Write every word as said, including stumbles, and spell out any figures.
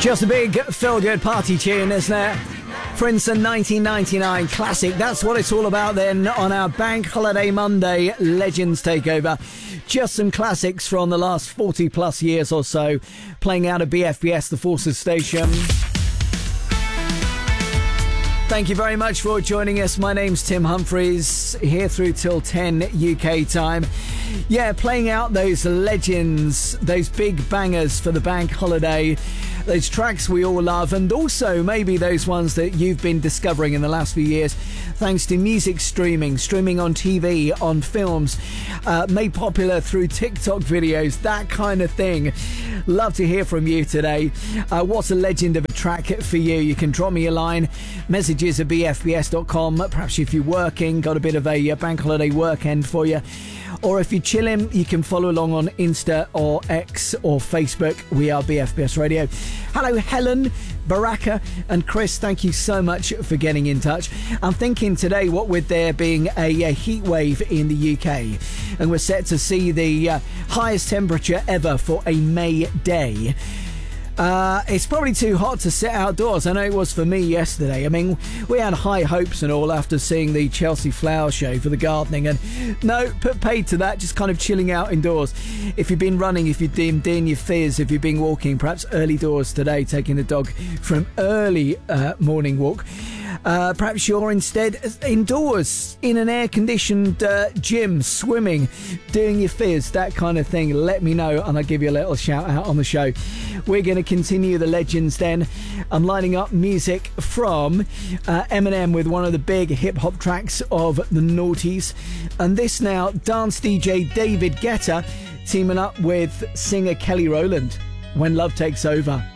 Just a big feel-good party tune, isn't it? For instance, nineteen ninety-nine classic. That's what it's all about then on our Bank Holiday Monday Legends Takeover. Just some classics from the last forty plus years or so, playing out of B F B S, the Forces Station. Thank you very much for joining us. My name's Tim Humphreys, here through till ten U K time. Yeah, playing out those legends, those big bangers for the bank holiday, those tracks we all love, and also maybe those ones that you've been discovering in the last few years thanks to music streaming, streaming on T V, on films, uh, made popular through TikTok videos, that kind of thing. Love to hear from you today. Uh, what's a legend of a track for you? You can drop me a line, messages at b f b s dot com. Perhaps if you're working, got a bit of a bank holiday weekend for you. Or if you're chilling, you can follow along on Insta or X or Facebook. We are B F B S Radio. Hello, Helen, Baraka and Chris. Thank you so much for getting in touch. I'm thinking today, what with there being a, a heat wave in the U K, and we're set to see the uh, highest temperature ever for a May day. Uh, it's probably too hot to sit outdoors. I know it was for me yesterday. I mean, we had high hopes and all after seeing the Chelsea Flower Show for the gardening, and no, put paid to that, just kind of chilling out indoors. If you've been running, if you've been doing your fizz, if you've been walking, perhaps early doors today, taking the dog for an early uh, morning walk. Uh, perhaps you're instead indoors in an air-conditioned uh, gym, swimming, doing your fizz, that kind of thing. Let me know and I'll give you a little shout out on the show. We're going to continue the legends then. I'm lining up music from uh, Eminem with one of the big hip-hop tracks of the noughties. And this now, dance D J David Guetta teaming up with singer Kelly Rowland, When Love Takes Over.